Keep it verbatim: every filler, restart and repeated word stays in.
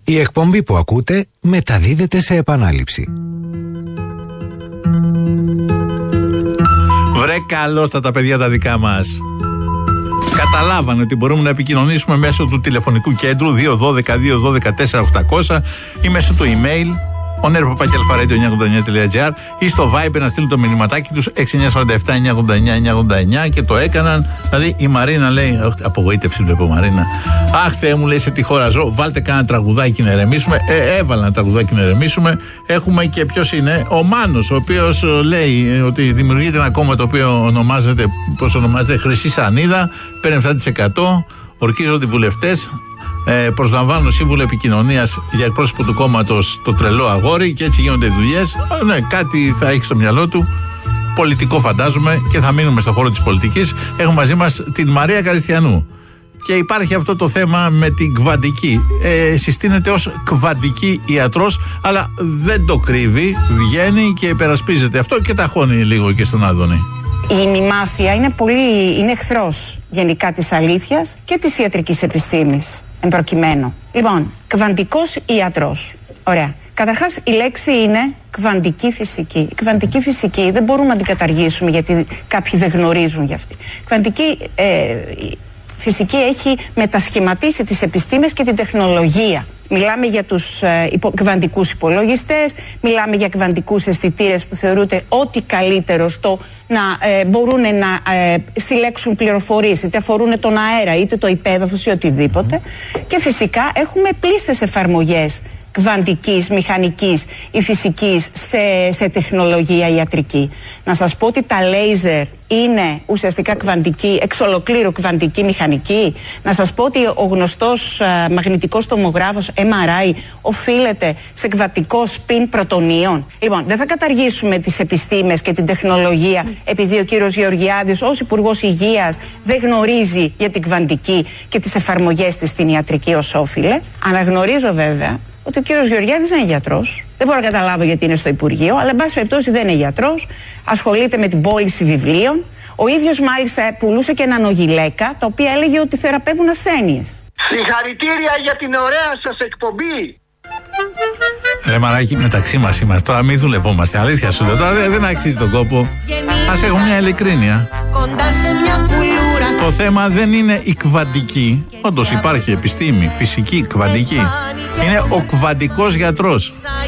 Η εκπομπή που ακούτε μεταδίδεται σε επανάληψη. Βρε καλώς τα παιδιά τα δικά μας. Καταλάβανε ότι μπορούμε να επικοινωνήσουμε μέσω του τηλεφωνικού κέντρου δύο ένα δύο δύο ένα δύο τέσσερα οκτακόσια ή μέσω του email ονέρ.alpha radio εννιακόσια ογδόντα εννιά τελεία τζι άρ ή στο Viber να στείλουν το μηνυματάκι τους έξι εννιά τέσσερα επτά εννιακόσια ογδόντα εννιά εννιακόσια ογδόντα εννιά και το έκαναν. Δηλαδή η Μαρίνα λέει, απογοήτευση βλέπω Μαρίνα. Αχ Θεέ μου, λέει, σε τι χώρα ζω, βάλτε κάνα τραγουδάκι να ηρεμήσουμε. Ε, έβαλα ένα τραγουδάκι να ηρεμήσουμε. Έχουμε και ποιος είναι, ο Μάνος, ο οποίος λέει ότι δημιουργείται ένα κόμμα το οποίο ονομάζεται, πώς ονομάζεται, Χρυσή Σανίδα, παίρνει επτά τοις εκατό, ορκίζονται οι βουλευτές. Ε, προσλαμβάνουν σύμβουλο επικοινωνίας για εκπρόσωπο του κόμματος το τρελό αγόρι και έτσι γίνονται δουλειές. Ε, ναι, κάτι θα έχει στο μυαλό του. Πολιτικό φαντάζομαι και θα μείνουμε στον χώρο της πολιτικής. Έχουμε μαζί μας την Μαρία Καριστιανού. Και υπάρχει αυτό το θέμα με την κβαντική. Ε, συστήνεται ως κβαντική ιατρός, αλλά δεν το κρύβει. Βγαίνει και υπερασπίζεται αυτό και ταχώνει λίγο και στον Άδωνη. Η ημιμάθεια είναι πολύ, είναι εχθρός γενικά της αλήθειας και της ιατρικής επιστήμης, εν προκειμένου. Λοιπόν, κβαντικός ιατρός. Ωραία. Καταρχάς, η λέξη είναι κβαντική φυσική. Η κβαντική φυσική δεν μπορούμε να την καταργήσουμε γιατί κάποιοι δεν γνωρίζουν γι' αυτή. Κβαντική ε, φυσική έχει μετασχηματίσει τις επιστήμες και την τεχνολογία. Μιλάμε για τους ε, υπο, κβαντικούς υπολογιστές, μιλάμε για κβαντικούς αισθητήρες που θεωρούνται ό,τι καλύτερο στο να ε, μπορούν να ε, συλλέξουν πληροφορίες, είτε αφορούν τον αέρα, είτε το υπέδαφος ή οτιδήποτε. Και φυσικά έχουμε πλήστες εφαρμογές κβαντικής, μηχανικής ή φυσικής σε, σε τεχνολογία ιατρική. Να σας πω ότι τα λέιζερ είναι ουσιαστικά κβαντική, εξ ολοκλήρου κβαντική μηχανική. Να σας πω ότι ο γνωστός α, μαγνητικός τομογράφος εμ αρ άι οφείλεται σε κβαντικό σπιν πρωτονίων. Λοιπόν, δεν θα καταργήσουμε τις επιστήμες και την τεχνολογία επειδή ο κύριος Γεωργιάδης ως Υπουργός Υγείας δεν γνωρίζει για την κβαντική και τις εφαρμογές της στην ιατρική ως όφιλε. Αναγνωρίζω βέβαια ότι ο κύριος Γεωργιάδης δεν είναι γιατρός. Δεν μπορώ να καταλάβω γιατί είναι στο Υπουργείο, αλλά εν πάση περιπτώσει δεν είναι γιατρός. Ασχολείται με την πώληση βιβλίων. Ο ίδιος μάλιστα πουλούσε και ένα νογιλέκα, τα οποία έλεγε ότι θεραπεύουν ασθένειες. Συγχαρητήρια για την ωραία σας εκπομπή. Ρε μαράκι, μεταξύ μας είμαστε. Τώρα μην δουλευόμαστε. Αλήθεια σου λέω. Τώρα δεν, δεν αξίζει τον κόπο. Ας έχουμε μια ειλικρίνεια. Το θέμα δεν είναι η κβαντική. Όντως υπάρχει επιστήμη, φυσική, κβαντική. Είναι ο κβαντικός γιατρός.